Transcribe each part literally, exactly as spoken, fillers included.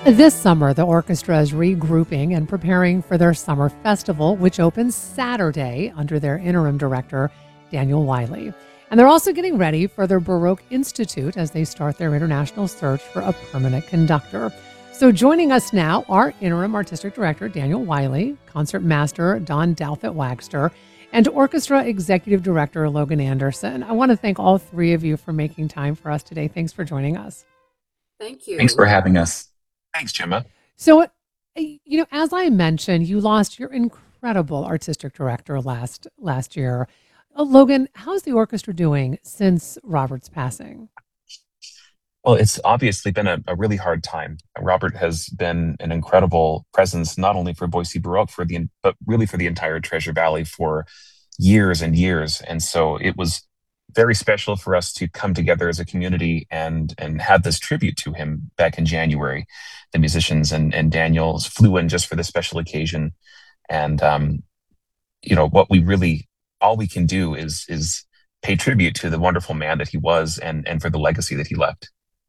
This summer, the orchestra is regrouping and preparing for their summer festival, which opens Saturday under their interim director, Daniel Wiley. And they're also getting ready for their Baroque Institute as they start their international search for a permanent conductor. So joining us now, our interim artistic director, Daniel Wiley, concert master, Don Douthit-Wagster, and orchestra executive director, Logan Anderson. I want to thank all three of you for making time for us today. Thanks for joining us. Thank Thanks for you. having us. Thanks, Gemma. So, uh, you know, as I mentioned, you lost your incredible artistic director last last year. Uh, Logan, how's the orchestra doing since Robert's passing? Well, it's obviously been a, a really hard time. Robert has been an incredible presence, not only for Boise Baroque, for the but really for the entire Treasure Valley for years and years. And so it was very special for us to come together as a community and and have this tribute to him back in January. The musicians and and Daniels flew in just for this special occasion, and um, you know what we really all we can do is is pay tribute to the wonderful man that he was and and for the legacy that he left.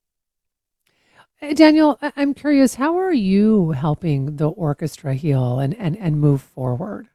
Uh, Daniel, I- I'm curious, how are you helping the orchestra heal and, and, and move forward?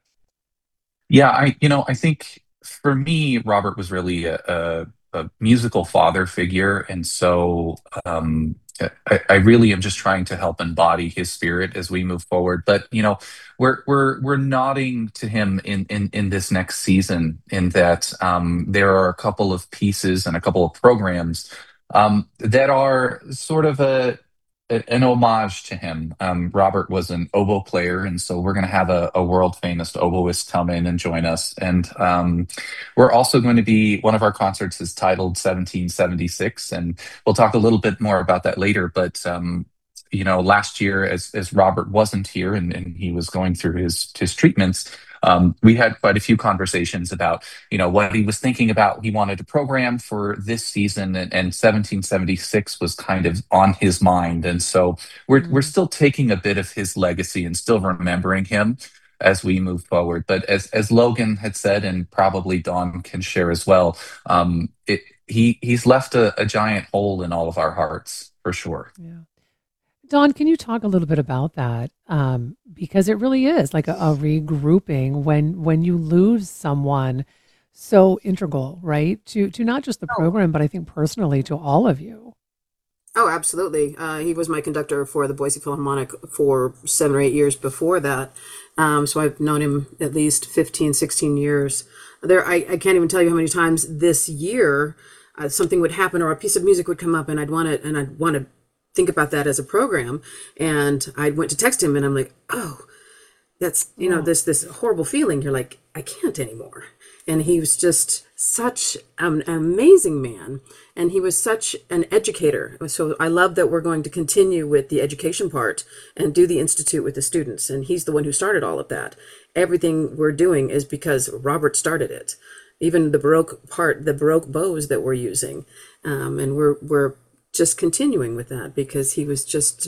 Yeah, I you know I think for me, Robert was really a, a, a musical father figure, and so um, I, I really am just trying to help embody his spirit as we move forward. But you know, we're we're we're nodding to him in in in this next season, in that um, there are a couple of pieces and a couple of programs um, that are sort of a a- an homage to him. Um, Robert was an oboe player, and so we're going to have a, a world famous oboist come in and join us. And um, we're also going to be, one of our concerts is titled seventeen seventy-six, and we'll talk a little bit more about that later. But um, you know, last year, as as Robert wasn't here and, and he was going through his his treatments. Um, we had quite a few conversations about, you know, what he was thinking about. He wanted to program for this season, and, and seventeen seventy-six was kind of on his mind. And so we're we're Mm. still taking a bit of his legacy and still remembering him as we move forward. But as as Logan had said, and probably Don can share as well, um, it, he he's left a, a giant hole in all of our hearts for sure. Yeah. Don, can you talk a little bit about that? Um, because it really is like a, a regrouping when when you lose someone so integral, right? To to not just the Oh, program, but I think personally to all of you. oh, absolutely. Uh, he was my conductor for the Boise Philharmonic for seven or eight years before that. Um, so I've known him at least fifteen, sixteen years. There, I, I can't even tell you how many times this year uh, something would happen or a piece of music would come up and I'd want to, and I'd want to think about that as a program. And I went to text him and I'm like, oh, that's, you know, Oh, this this horrible feeling. You're like, I can't anymore. And he was just such an amazing man, and he was such an educator. So I love that we're going to continue with the education part and do the institute with the students, and he's the one who started all of that. Everything we're doing is because Robert started it, even the baroque part, the baroque bows that we're using. Um, and we're we're just continuing with that because he was just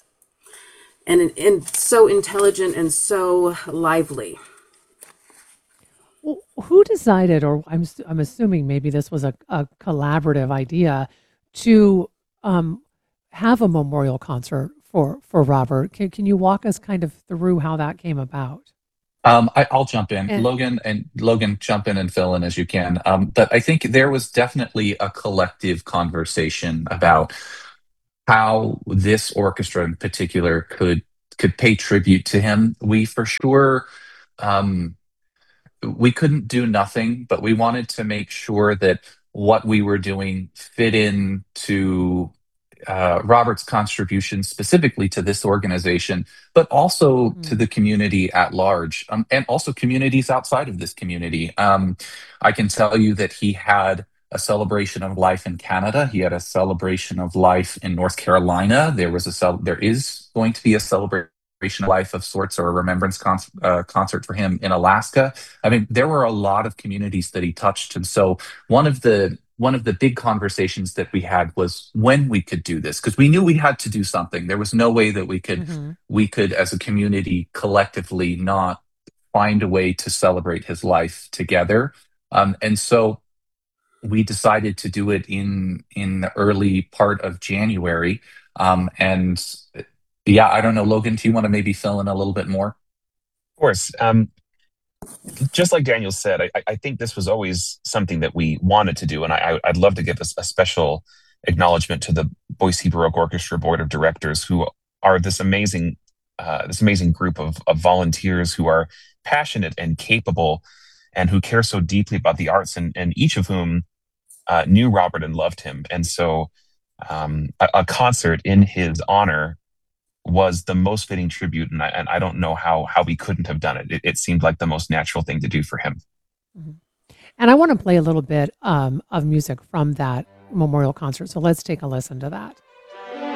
and and so intelligent and so lively. well, who decided, or I'm s- I'm assuming maybe this was a, a collaborative idea to um, have a memorial concert for for Robert. Can can you walk us kind of through how that came about? Um, I, I'll jump in, And Logan, and Logan, jump in and fill in as you can. Um, but I think there was definitely a collective conversation about how this orchestra in particular could could pay tribute to him. We for sure um, we couldn't do nothing, but we wanted to make sure that what we were doing fit in to uh, Robert's contribution specifically to this organization, but also to mm, the community at large, um, and also communities outside of this community. Um, I can tell you that he had a celebration of life in Canada. He had a celebration of life in North Carolina. There was a cel- there is going to be a celebration of life of sorts, or a remembrance con- uh, concert for him in Alaska. I mean, there were a lot of communities that he touched, and so one of the one of the big conversations that we had was when we could do this, because we knew we had to do something. There was no way that we could hmm we could as a community collectively not find a way to celebrate his life together. Um, and so we decided to do it in in the early part of January. Um, and Yeah, I don't know, Logan, do you want to maybe fill in a little bit more? Of course. Um, just like Daniel said, I, I think this was always something that we wanted to do, and I, I'd love to give a, a special acknowledgement to the Boise Baroque Orchestra Board of Directors, who are this amazing, uh, this amazing group of, of volunteers who are passionate and capable, and who care so deeply about the arts, and, and each of whom uh, knew Robert and loved him. And so, um, a, a concert in his honor was the most fitting tribute, and I, and I don't know how how we couldn't have done it. it. It seemed like the most natural thing to do for him. Mhm. And I want to play a little bit um, of music from that memorial concert. So let's take a listen to that.